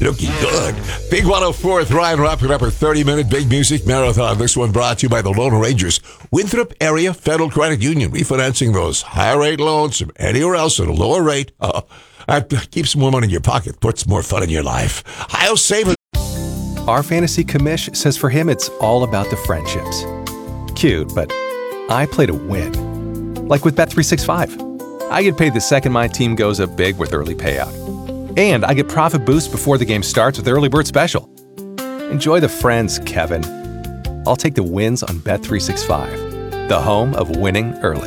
Looking good. Big 104 with Ryan wrapping up our 30-minute Big Music Marathon. This one brought to you by the Lone Rangers, Winthrop Area Federal Credit Union, refinancing those higher-rate loans from anywhere else at a lower rate. Keeps more money in your pocket, puts more fun in your life. I'll save it. Our fantasy commish says for him it's all about the friendships. Cute, but I play to win. Like with Bet365. I get paid the second my team goes up big with early payout. And I get profit boost before the game starts with Early Bird Special. Enjoy the friends, Kevin. I'll take the wins on Bet365, the home of winning early.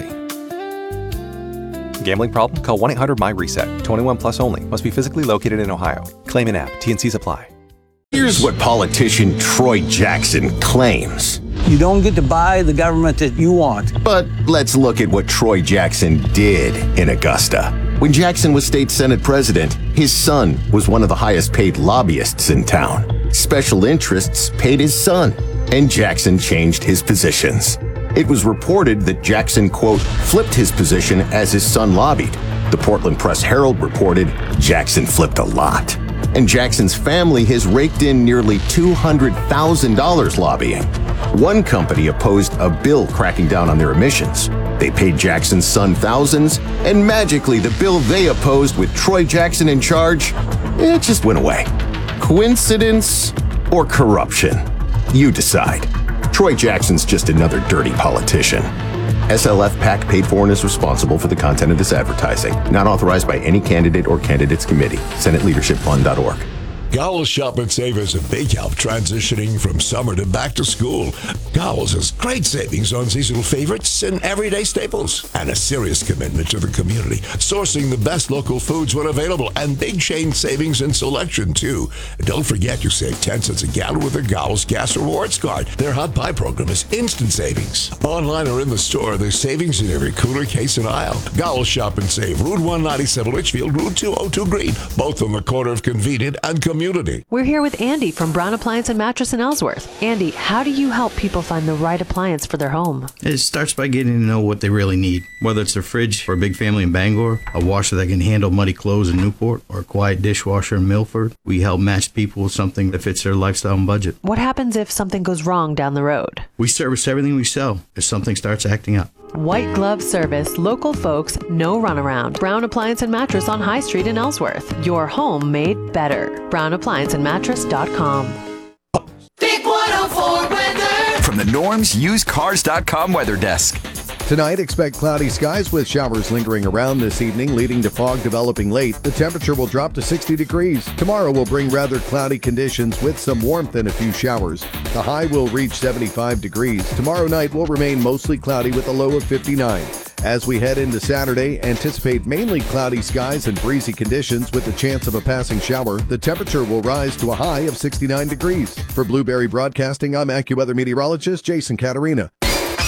Gambling problem? Call 1-800-MY-RESET. 21 plus only. Must be physically located in Ohio. Claim in app. T&Cs apply. Here's what politician Troy Jackson claims. You don't get to buy the government that you want. But let's look at what Troy Jackson did in Augusta. When Jackson was state senate president, his son was one of the highest paid lobbyists in town. Special interests paid his son, and Jackson changed his positions. It was reported that Jackson, quote, flipped his position as his son lobbied. The Portland Press-Herald reported Jackson flipped a lot. And Jackson's family has raked in nearly $200,000 lobbying. One company opposed a bill cracking down on their emissions. They paid Jackson's son thousands, and magically the bill they opposed with Troy Jackson in charge, it just went away. Coincidence or corruption? You decide. Troy Jackson's just another dirty politician. SLF PAC paid for and is responsible for the content of this advertising. Not authorized by any candidate or candidates committee. SenateLeadershipFund.org. Gowell's Shop and Save is a big help transitioning from summer to back to school. Gowell's has great savings on seasonal favorites and everyday staples, and a serious commitment to the community, sourcing the best local foods when available, and big chain savings and selection, too. And don't forget, you save 10 cents a gallon with a Gowell's Gas Rewards card. Their hot pie program is instant savings. Online or in the store, there's savings in every cooler, case, and aisle. Gowell's Shop and Save, Route 197 Litchfield, Route 202 Green, both on the corner of convenient and community. We're here with Andy from Brown Appliance and Mattress in Ellsworth. Andy, how do you help people find the right appliance for their home? It starts by getting to know what they really need. Whether it's a fridge for a big family in Bangor, a washer that can handle muddy clothes in Newport, or a quiet dishwasher in Milford, we help match people with something that fits their lifestyle and budget. What happens if something goes wrong down the road? We service everything we sell if something starts acting up. White glove service, local folks, no runaround. Brown Appliance and Mattress on High Street in Ellsworth. Your home made better. BrownApplianceandMattress.com. Big 104 weather. From the NormsUsedCars.com weather desk. Tonight, expect cloudy skies with showers lingering around this evening, leading to fog developing late. The temperature will drop to 60 degrees. Tomorrow will bring rather cloudy conditions with some warmth and a few showers. The high will reach 75 degrees. Tomorrow night will remain mostly cloudy with a low of 59. As we head into Saturday, anticipate mainly cloudy skies and breezy conditions with the chance of a passing shower. The temperature will rise to a high of 69 degrees. For Blueberry Broadcasting, I'm AccuWeather meteorologist Jason Caterina.